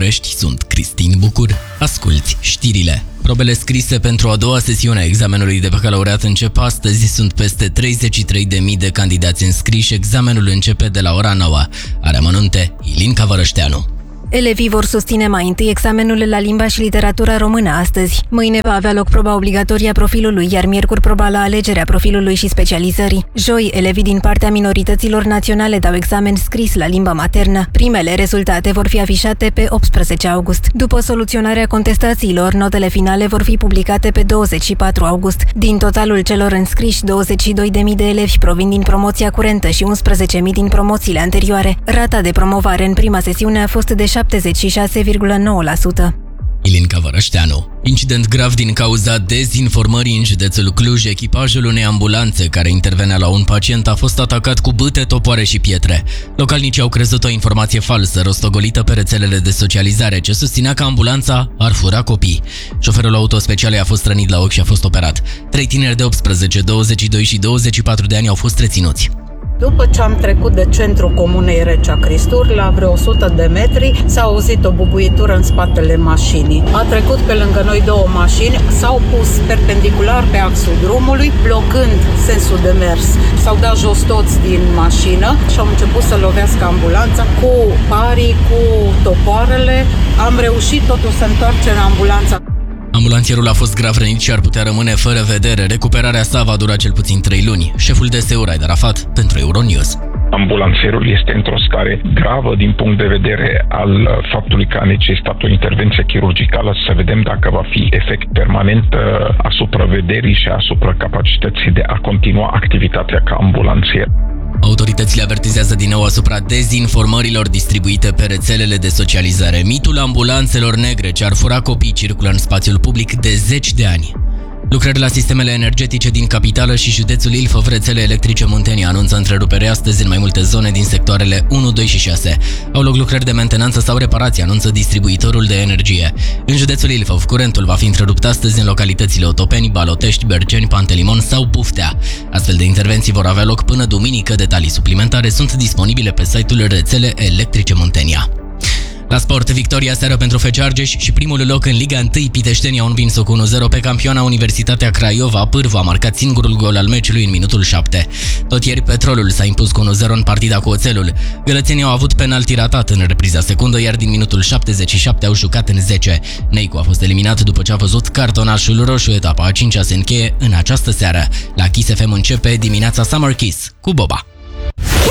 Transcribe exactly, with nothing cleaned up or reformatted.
București, sunt Cristin Bucur. Asculți știrile. Probele scrise pentru a doua sesiune a examenului de bacalaureat încep astăzi. Sunt peste treizeci și trei de mii de candidați înscriși. Examenul începe de la ora nouă. Are amănunte Ilinca Vărășteanu. Elevii vor susține mai întâi examenul la limba și literatura română astăzi. Mâine va avea loc proba obligatorie a profilului, iar miercuri proba la alegerea profilului și specializării. Joi, elevii din partea minorităților naționale dau examen scris la limba maternă. Primele rezultate vor fi afișate pe optsprezece august. După soluționarea contestațiilor, notele finale vor fi publicate pe douăzeci și patru august. Din totalul celor înscriși, douăzeci și două de mii de elevi provin din promoția curentă și unsprezece mii din promoțiile anterioare. Rata de promovare în prima sesiune a fost de șaptezeci și șase virgulă nouă la sută. Ilinca Vărășteanu. Incident grav din cauza dezinformării în județul Cluj. Echipajul unei ambulanțe care intervenea la un pacient a fost atacat cu bâte, topoare și pietre. Localnicii au crezut o informație falsă rostogolită pe rețelele de socializare, ce susținea că ambulanța ar fura copii. Șoferul autospecialei a fost rănit la ochi și a fost operat. Trei tineri de optsprezece, douăzeci și doi și douăzeci și patru de ani au fost reținuți. După ce am trecut de centrul comunei Recea Cristuri, la vreo o sută de metri, s-a auzit o bubuitură în spatele mașinii. A trecut pe lângă noi două mașini, s-au pus perpendicular pe axul drumului, blocând sensul de mers. S-au dat jos toți din mașină și au început să lovească ambulanța cu parii, cu topoarele. Am reușit totuși să întoarcem ambulanța. Ambulansierul a fost grav rănit și ar putea rămâne fără vedere. Recuperarea sa va dura cel puțin trei luni. Șeful D S U Raed Arafat pentru Euronews. Ambulansierul este într-o stare gravă din punct de vedere al faptului că a necesitat o intervenție chirurgicală, să vedem dacă va fi efect permanent asupra vederii și asupra capacității de a continua activitatea ca ambulansier. Autoritățile avertizează din nou asupra dezinformărilor distribuite pe rețelele de socializare. Mitul ambulanțelor negre ce ar fura copii circulă în spațiul public de zeci de ani. Lucrări la sistemele energetice din capitală și județul Ilfov. Rețele electrice Muntenia anunță întrerupere astăzi în mai multe zone din sectoarele unu, doi și șase. Au loc lucrări de mentenanță sau reparații, anunță distribuitorul de energie. În județul Ilfov, curentul va fi întrerupt astăzi în localitățile Otopeni, Balotești, Berceni, Pantelimon sau Buftea. Astfel de intervenții vor avea loc până duminică. Detalii suplimentare sunt disponibile pe site-ul Rețele Electrice Muntenia. La sport, victoria seară pentru F C Argeș și primul loc în Liga unu. Piteștenii au învins-o cu unu zero pe campioana Universitatea Craiova. Pârvu a marcat singurul gol al meciului în minutul șapte. Tot ieri Petrolul s-a impus cu unu zero în partida cu Oțelul. Gălățenii au avut penalti ratat în repriza secundă, iar din minutul șaptezeci și șapte au jucat în zece. Neicu a fost eliminat după ce a văzut cartonașul roșu. Etapa a cincea se încheie în această seară. La Kiss F M începe dimineața Summer Kiss cu Boba.